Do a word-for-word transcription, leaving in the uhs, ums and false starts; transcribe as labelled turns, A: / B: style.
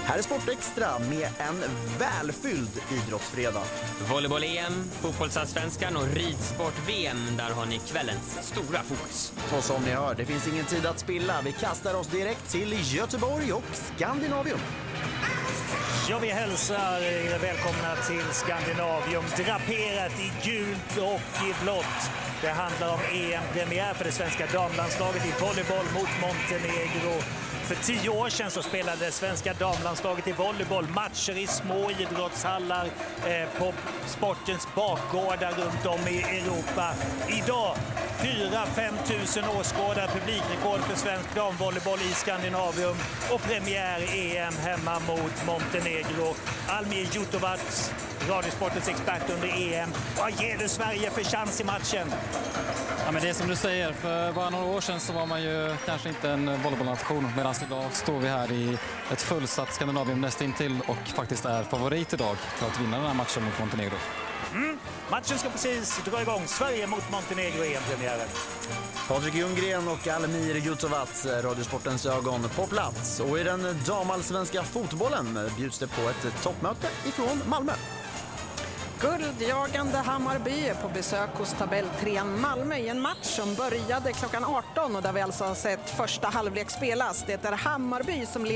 A: Här är Sportextra med en välfylld idrottsfredag.
B: Volleyboll-E M, fotbollsallsvenskan och ridsport-V M. Där har ni kvällens stora fokus.
A: Och som ni hör, det finns ingen tid att spilla. Vi kastar oss direkt till Göteborg och Skandinavium.
C: Ja, vi hälsar er välkomna till Skandinavium, draperat i gult och i blått. Det handlar om E M-premiär för det svenska damlandslaget i volleyboll mot Montenegro. För tio år sedan så spelade det svenska damlandslaget i volleyboll matcher i små idrottshallar eh, på sportens bakgårdar runt om i Europa. Idag fyra till fem tusen åskådare, publikrekord för svensk damvolleyboll i Skandinavium och premiär E M hemma mot Montenegro. Almir Jutovac, Radiosportens expert under E M. Vad ger du Sverige för chans i matchen?
D: Ja, men det är som du säger, för bara några år sedan så var man ju kanske inte en volleybollnation, medan idag står vi här i ett fullsatt Skandinavium nästintill och faktiskt är favorit idag för att vinna den här matchen mot Montenegro.
C: Mm. Matchen ska precis dra igång. Sverige mot Montenegro i E M-premiären.
A: Patrik Ljunggren och Almir Jutovac, Radiosportens ögon på plats. Och i den damallsvenska fotbollen bjuds det på ett toppmöte ifrån Malmö.
E: Guldjagande Hammarby är på besök hos tabelltrean Malmö i en match som började klockan arton och där vi alltså har sett första halvlek spelas. Det är Hammarby som